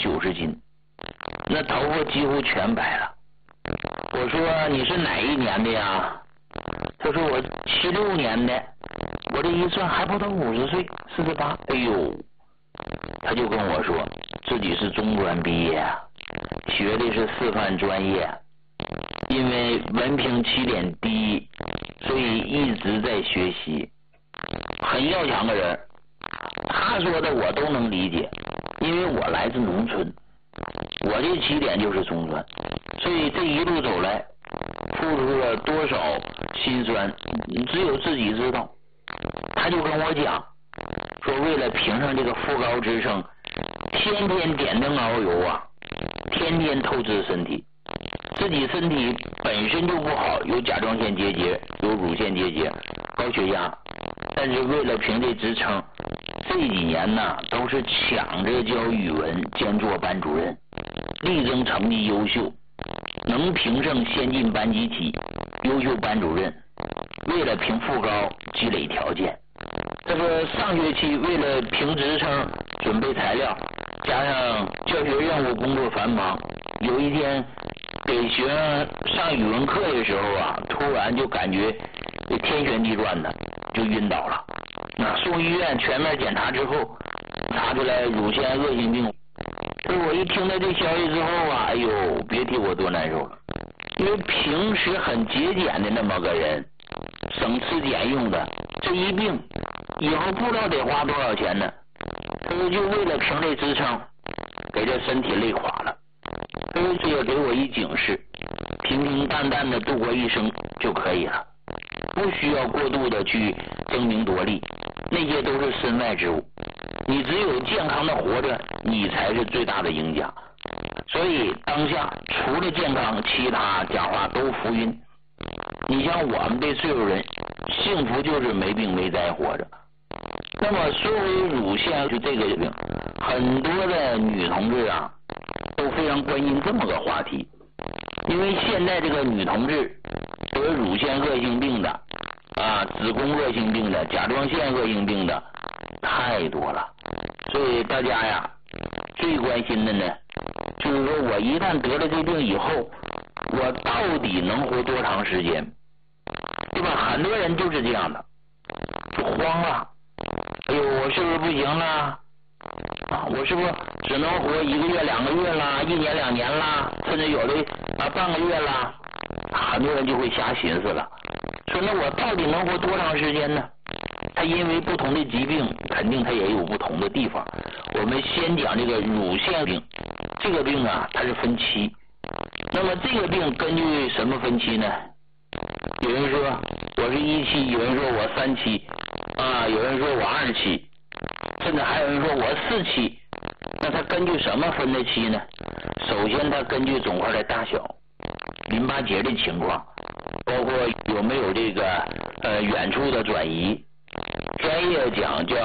90斤，那头发几乎全白了。我说你是哪一年的呀？他说我76年的。我这一算还不到50岁，48。哎呦，他就跟我说自己是中专毕业，学的是师范专业，因为文凭起点低，所以一直在学习，很要强的人。他说的我都能理解，因为我来自农村，我这起点就是中专，所以这一路走来付出了多少辛酸，只有自己知道。他就跟我讲说，为了评上这个副高职称，天天点灯熬油啊，天天透支身体，自己身体本身就不好，有甲状腺结节，有乳腺结节，高血压，但是为了评这职称，这几年呢都是抢着教语文兼做班主任，力争成绩优秀，能评上先进班集体优秀班主任。为了评副高积累条件，他说上学期为了评职称准备材料，加上教学任务工作繁忙，有一天给学生上语文课的时候啊，突然就感觉天旋地转的，就晕倒了。送医院全面检查之后，查出来乳腺恶性病。所以我一听到这消息之后啊，哎呦，别提我多难受了。因为平时很节俭的那么个人，省吃俭用的，这一病以后不知道得花多少钱呢。他说就为了评这职称，给这身体累垮了。他说这也给我一警示，平平淡淡的度过一生就可以了，不需要过度的去争名夺利，那些都是身外之物。你只有健康的活着，你才是最大的赢家。所以当下除了健康，其他讲话都浮云。你像我们这岁数人，幸福就是没病没灾活着。那么说回乳腺就这个病，很多的女同志啊都非常关心这么个话题，因为现在这个女同志得乳腺恶性病的啊，子宫恶性病的，甲状腺恶性病的太多了，所以大家呀最关心的呢，就是说我一旦得了这病以后，我到底能活多长时间，对吧？很多人就是这样的，就慌了。哎呦，我是不是不行了？啊，我是不是只能活1个月、2个月啦，1年、2年啦，甚至有的半个月啦？很多人就会瞎寻思了，说那我到底能活多长时间呢？它因为不同的疾病，肯定它也有不同的地方。我们先讲这个乳腺病，这个病啊，它是分期。那么这个病根据什么分期呢？有人说我是1期，有人说我3期，啊，有人说我2期，甚至还有人说我4期。那它根据什么分的期呢？首先它根据肿块的大小、淋巴结的情况，包括有没有这个远处的转移，专业讲叫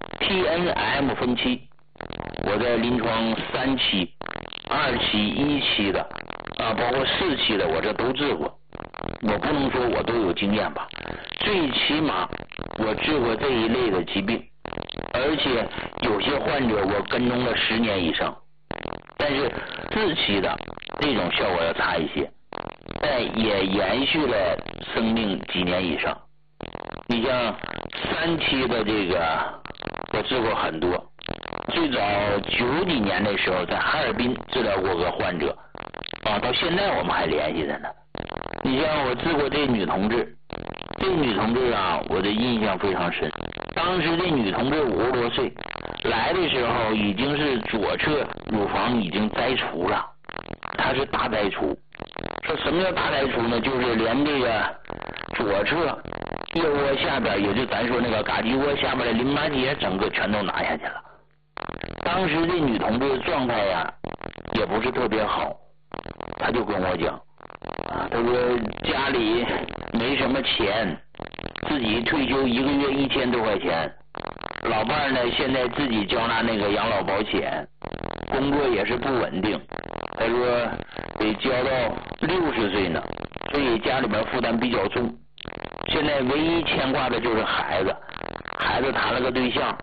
TNM 分期。我在临床3期、2期、1期的啊，包括4期的，我这都治过。我不能说我都有经验吧，最起码我治过这一类的疾病，而且有些患者我跟踪了10年以上。但是4期的这种效果要差一些，但也延续了生命几年以上。你像3期的这个我治过很多，最早90几年的时候在哈尔滨治疗过个患者啊，到现在我们还联系着呢。你像我治过这女同志，这女同志啊，我的印象非常深。当时这女同志50多岁，来的时候已经是左侧乳房已经摘除了，她是大摘除。说什么叫大摘除呢？就是连这个左侧腋窝下边，也就咱说那个嘎鸡窝下边的淋巴结，整个全都拿下去了。当时这女同志的状态呀，也不是特别好，她就跟我讲啊，她说家里没什么钱，自己退休1个月1000多块钱，老伴儿呢现在自己交纳那个养老保险，工作也是不稳定，她说得交到60岁呢，所以家里边负担比较重。现在唯一牵挂的就是孩子，孩子谈了个对象，